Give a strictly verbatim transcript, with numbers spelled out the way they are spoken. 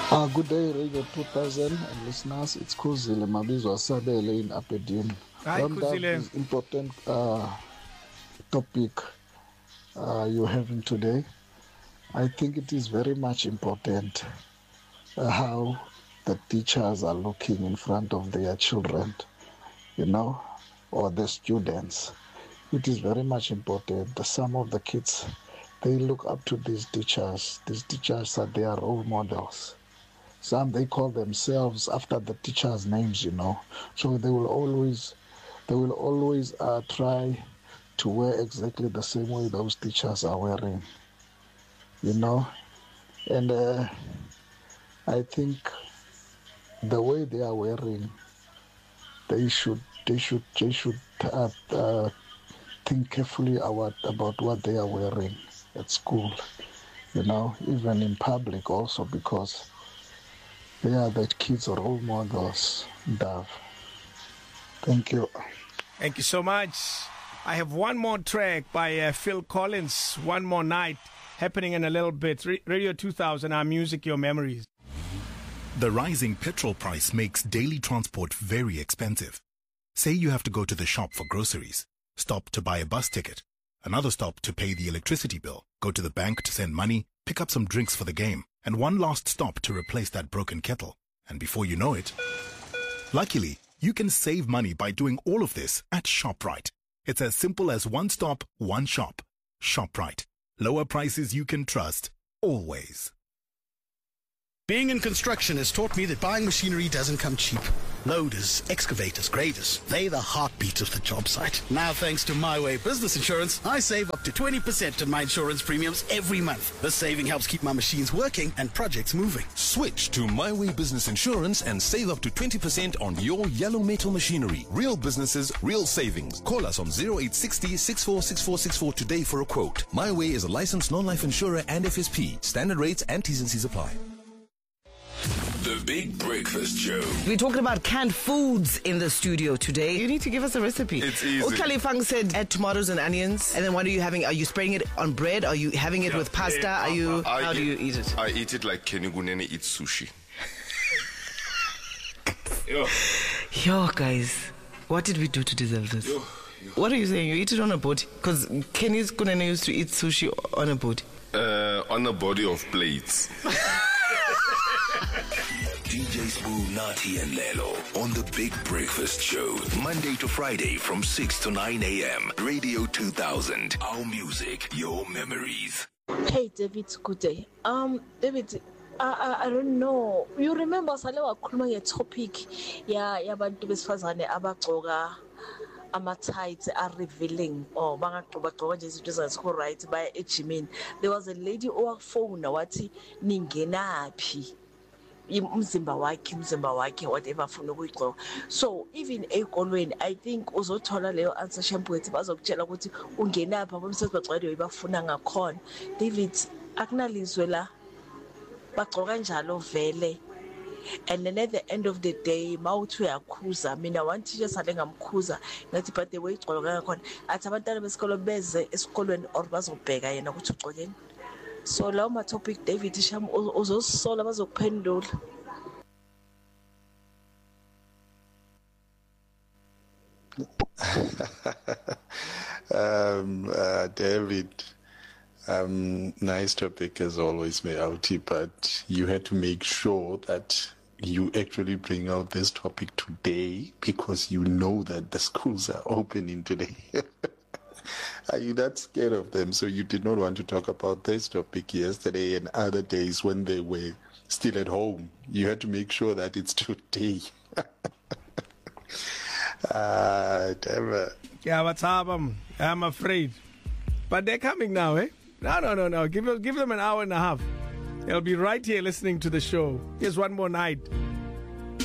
Uh, good day, Radio two thousand and listeners. It's Kuzile Mabizwa Sabele in Apedium. Hi, Kuzile. This important uh, topic uh, you're having today. I think it is very much important uh, how the teachers are looking in front of their children, you know, or the students. It is very much important. Some of the kids, they look up to these teachers. These teachers are their role models. Some, they call themselves after the teachers' names, you know. So they will always, they will always uh, try to wear exactly the same way those teachers are wearing, you know. And uh, I think the way they are wearing, they should, they should, they should uh, uh, think carefully about about what they are wearing at school, you know, even in public also, because they are the kids' role models, Dav. Thank you. Thank you so much. I have one more track by uh, Phil Collins, One More Night, happening in a little bit. R- Radio two thousand, our music, your memories. The rising petrol price makes daily transport very expensive. Say you have to go to the shop for groceries, stop to buy a bus ticket, another stop to pay the electricity bill, go to the bank to send money, pick up some drinks for the game, and one last stop to replace that broken kettle. And before you know it, luckily, you can save money by doing all of this at ShopRite. It's as simple as one stop, one shop. ShopRite. Lower prices you can trust, always. Being in construction has taught me that buying machinery doesn't come cheap. Loaders, excavators, graders, they're the heartbeat of the job site. Now, thanks to MyWay Business Insurance, I save up to twenty percent on my insurance premiums every month. This saving helps keep my machines working and projects moving. Switch to MyWay Business Insurance and save up to twenty percent on your yellow metal machinery. Real businesses, real savings. Call us on zero eight six zero, six four six four six four today for a quote. MyWay is a licensed non-life insurer and F S P. Standard rates and T's and C's apply. The Big Breakfast Show. We're talking about canned foods in the studio today. You need to give us a recipe. It's easy. Ukalifang said add tomatoes and onions. And then what are you having? Are you spraying it on bread? Are you having it Yeah, with pasta? yeah, Are you? I How eat, do you eat it? I eat it like Kenny Gunene eats sushi. Yo. Yo, guys. What did we do to deserve this? Yo, yo. What are you saying? You eat it on a boat? Because Kenny's Gunene used to eat sushi on a boat. Uh, on a body of plates. D J Sbu, Nati and Lelo on the Big Breakfast Show. Monday to Friday from six to nine a.m. Radio two thousand. Our music, your memories. Hey, David, good day. Um, David, I, I, I don't know. You remember sale wakhuluma nge-topic ya yabantu besifazane abagcoka ama-tights are revealing or bangagqobagqoka nje izinto ezingekho right baya ejimini. There was a lady owafona wathi ningenaphi umzimba wakhe umzimba wakhe whatever afuna ukuyigcoka. So even ezikolweni I think uzothola leyo answer shampoo ethi bazokutshela ukuthi ungenapha bomsebenzi bagcwele bafuna ngakhona. David akunalizwe la bagcoka njalo vele. And then at the end of the day mawuthi uyakhuza mina one teacher sale ngamkhuza ngathi but the way igcoka ngakhona athi abantwana besikolo beze esikolweni or bazobheka yena ukuthi ugcokeni. So lawo ma topic David Sham uzosola bazokuphendula. um uh, David, um nice topic as always, Mayauti, but you had to make sure that you actually bring out this topic today because you know that the schools are opening today. Are you not scared of them? So you did not want to talk about this topic yesterday and other days when they were still at home. You had to make sure that it's today. Ah, damn it. Yeah, what's up? I'm, I'm afraid. But they're coming now, eh? No, no, no, no. Give, give them an hour and a half. They'll be right here listening to the show. Here's One More Night.